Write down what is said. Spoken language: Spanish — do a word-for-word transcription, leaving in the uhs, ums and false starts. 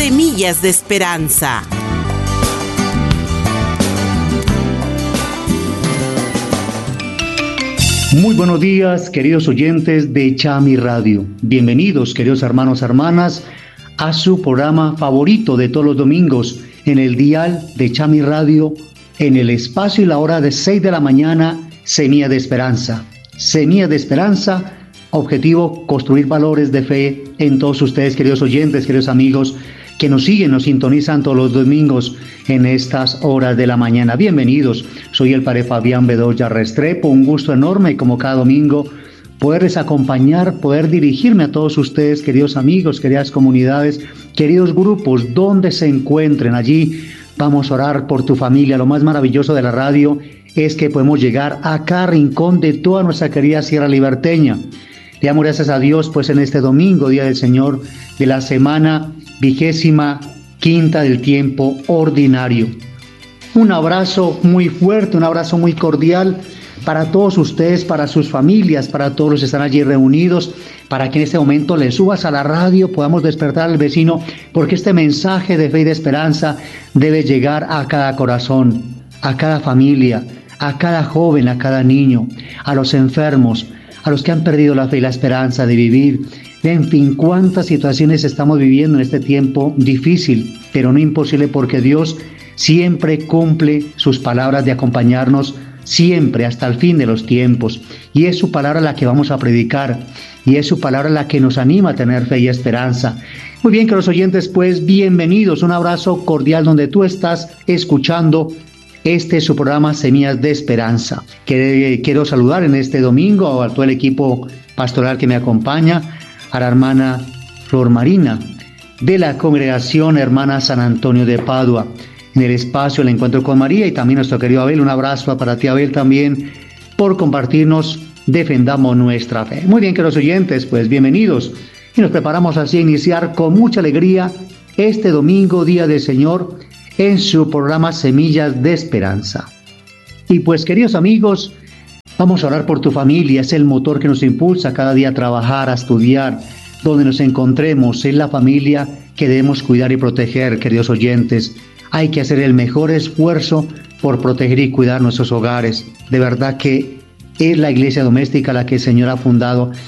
Semillas de Esperanza. Muy buenos días, queridos oyentes de Chami Radio. Bienvenidos, queridos hermanos y hermanas, a su programa favorito de todos los domingos en el dial de Chami Radio, en el espacio y la hora de seis de la mañana, Semilla de Esperanza. Semilla de Esperanza, objetivo, construir valores de fe en todos ustedes, queridos oyentes, queridos amigos, que nos siguen, nos sintonizan todos los domingos en estas horas de la mañana. Bienvenidos, soy el padre Fabián Bedoya Restrepo, un gusto enorme como cada domingo poderles acompañar, poder dirigirme a todos ustedes, queridos amigos, queridas comunidades, queridos grupos, donde se encuentren allí. Vamos a orar por tu familia. Lo más maravilloso de la radio es que podemos llegar a cada rincón de toda nuestra querida Sierra Liberteña. Le damos gracias a Dios, pues en este domingo, Día del Señor, de la semana vigésima quinta del tiempo ordinario. Un abrazo muy fuerte, un abrazo muy cordial para todos ustedes, para sus familias, para todos los que están allí reunidos, para que en este momento le subas a la radio, podamos despertar al vecino, porque este mensaje de fe y de esperanza debe llegar a cada corazón, a cada familia, a cada joven, a cada niño, a los enfermos, a los que han perdido la fe y la esperanza de vivir. En fin, cuántas situaciones estamos viviendo en este tiempo difícil, pero no imposible, porque Dios siempre cumple sus palabras de acompañarnos siempre hasta el fin de los tiempos. Y es su palabra la que vamos a predicar, y es su palabra la que nos anima a tener fe y esperanza. Muy bien, queridos oyentes, pues bienvenidos, un abrazo cordial donde tú estás escuchando este es su programa Semillas de Esperanza. Que, quiero saludar en este domingo a todo el equipo pastoral que me acompaña, a la hermana Flor Marina de la congregación Hermana San Antonio de Padua, en el espacio El Encuentro con María, y también nuestro querido Abel. Un abrazo para ti, Abel, también por compartirnos Defendamos Nuestra Fe. Muy bien, queridos oyentes, pues bienvenidos, y nos preparamos así a iniciar con mucha alegría este domingo, Día del Señor, en su programa Semillas de Esperanza. Y pues, queridos amigos, vamos a orar por tu familia. Es el motor que nos impulsa cada día a trabajar, a estudiar. Donde nos encontremos, es la familia que debemos cuidar y proteger, queridos oyentes. Hay que hacer el mejor esfuerzo por proteger y cuidar nuestros hogares. De verdad que es la iglesia doméstica la que el Señor ha fundado